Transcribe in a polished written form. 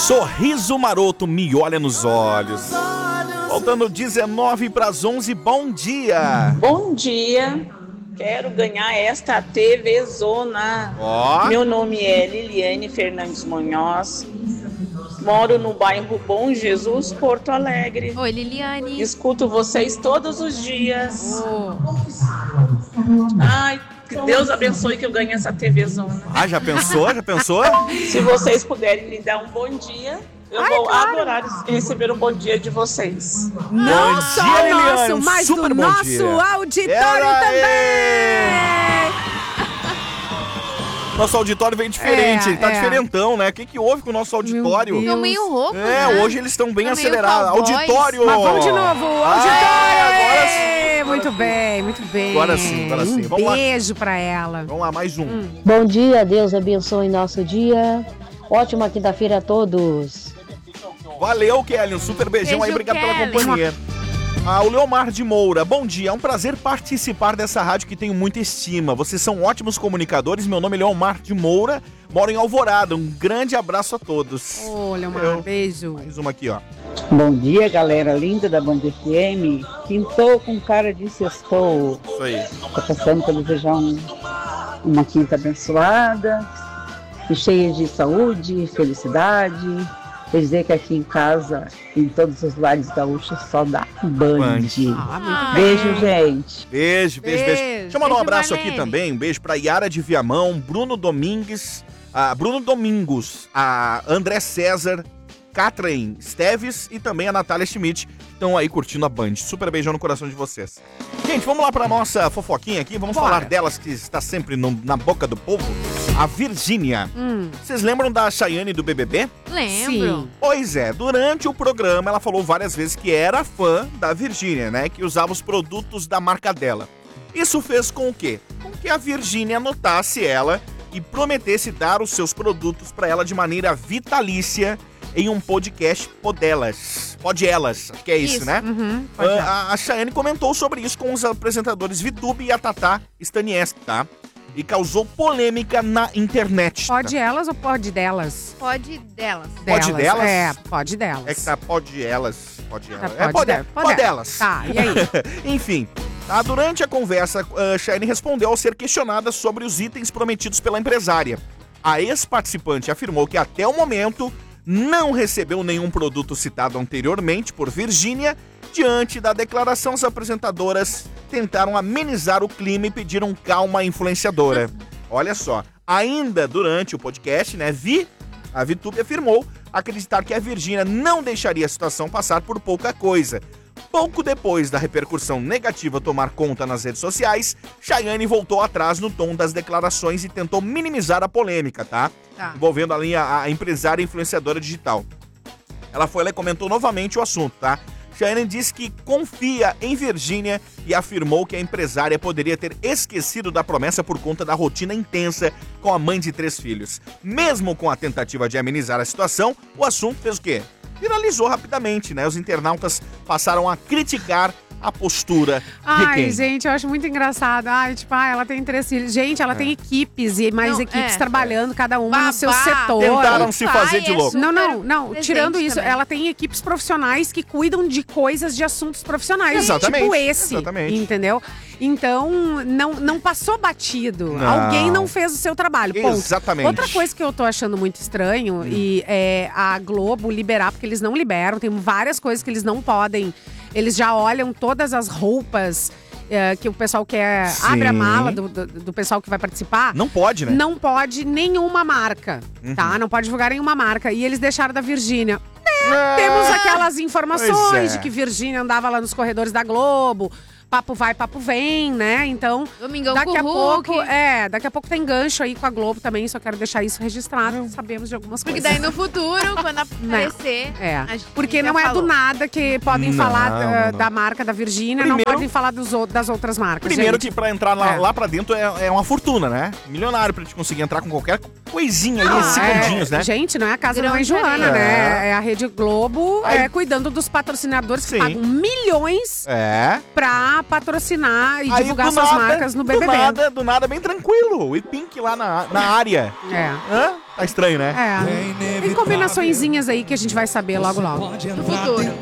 Sorriso Maroto, me olha nos olhos. Faltando 19 para as 11, bom dia. Bom dia, quero ganhar esta TV Zona. Meu nome é Liliane Fernandes Munhoz, moro no bairro Bom Jesus, Porto Alegre. Oi, Liliane. Escuto vocês todos os dias. Ai, que Deus abençoe que eu ganhe essa TV Zona. Já pensou? Se vocês puderem me dar um bom dia, eu vou adorar receber um bom dia de vocês. Não só nosso, mas do nosso auditório também! Nosso auditório vem diferente, tá diferentão, né? O que houve com o nosso auditório? Estão meio rouco, né? Hoje eles estão bem acelerados. Auditório! Mas vamos de novo, auditório! Agora sim! Muito bem, muito bem. Agora sim. Um beijo pra ela. Vamos lá, mais um. Bom dia, Deus abençoe nosso dia. Ótima quinta-feira a todos. Valeu, Kelly. Um super beijão aí. Obrigado pela companhia. O Leomar de Moura. Bom dia. É um prazer participar dessa rádio que tenho muita estima. Vocês são ótimos comunicadores. Meu nome é Leomar de Moura. Moro em Alvorada. Um grande abraço a todos. Ô, Leomar, beijo. Mais uma aqui, ó. Bom dia, galera linda da Band FM. Quintou com cara de sextou. Isso aí. Tô passando para desejar uma quinta abençoada e cheia de saúde, felicidade. Quer dizer que aqui em casa, em todos os lares gaúchos, só dá Band. Beijo, gente. Beijo. Deixa eu mandar um abraço aqui também. Um beijo pra Yara de Viamão, Bruno Domingos, a André César, Catherine Esteves e também a Natália Schmidt. Estão aí curtindo a Band. Super beijão no coração de vocês. Gente, vamos lá pra nossa fofoquinha aqui. Vamos falar delas, que está sempre na boca do povo. A Virgínia. Vocês lembram da Chayane do BBB? Lembro. Sim. Pois é, durante o programa ela falou várias vezes que era fã da Virgínia, né? Que usava os produtos da marca dela. Isso fez com o quê? Com que a Virgínia anotasse ela e prometesse dar os seus produtos para ela de maneira vitalícia em um podcast Podelas, acho que é isso, né? A Chayane comentou sobre isso com os apresentadores Vitube e a Tatá Stanieski, tá? E causou polêmica na internet. Pode elas ou pode delas? Pode delas. Pode delas? É, pode delas. É que tá pode elas. Pode delas. Tá, e aí? Enfim, tá, durante a conversa, Chayane respondeu ao ser questionada sobre os itens prometidos pela empresária. A ex-participante afirmou que até o momento não recebeu nenhum produto citado anteriormente por Virgínia. Diante da declaração, as apresentadoras tentaram amenizar o clima e pediram calma à influenciadora. Olha só, ainda durante o podcast, né, a Vitube afirmou acreditar que a Virgínia não deixaria a situação passar por pouca coisa. Pouco depois da repercussão negativa tomar conta nas redes sociais, Chayane voltou atrás no tom das declarações e tentou minimizar a polêmica, tá? Envolvendo ali a empresária influenciadora digital. Ela foi lá e comentou novamente o assunto, tá? Chayane disse que confia em Virgínia e afirmou que a empresária poderia ter esquecido da promessa por conta da rotina intensa com a mãe de 3 filhos. Mesmo com a tentativa de amenizar a situação, o assunto fez o quê? Viralizou rapidamente, né? Os internautas passaram a criticar a postura de quem? Gente, eu acho muito engraçado. Ela tem 3 filhos. Gente, ela tem equipes e mais equipes trabalhando, cada uma no seu setor. Tentaram se fazer de louco. Não. Tirando isso, ela tem equipes profissionais que cuidam de coisas, de assuntos profissionais. Exatamente. Tipo esse, entendeu? Então, não passou batido. Alguém não fez o seu trabalho, ponto. Exatamente. Outra coisa que eu tô achando muito estranho e é a Globo liberar, porque eles não liberam, tem várias coisas que eles não podem. Eles já olham todas as roupas que o pessoal quer. Sim. Abre a mala do pessoal que vai participar. Não pode, né? Não pode nenhuma marca, tá? Não pode divulgar nenhuma marca. E eles deixaram da Virgínia. Temos aquelas informações de que Virgínia andava lá nos corredores da Globo. Papo vai, papo vem, né? Então, Domingão daqui a com o pouco, Hulk. daqui a pouco tem gancho aí com a Globo também, só quero deixar isso registrado, sabemos de algumas Porque coisas. daí no futuro, quando aparecer… Porque não é do nada que podem falar da marca da Virgínia, não podem falar das outras marcas. Primeiro gente. que pra entrar lá pra dentro é uma fortuna, né? Milionário pra gente conseguir entrar com qualquer coisinha ali, segundinhos, né? Gente, não é a casa da mãe Joana, né? É a Rede Globo cuidando dos patrocinadores que pagam milhões pra pra patrocinar e divulgar suas marcas no BBB. Do nada, bem tranquilo. O Pink lá na área. Hã? Tá estranho, né? Tem combinaçõezinhas aí que a gente vai saber logo. No futuro.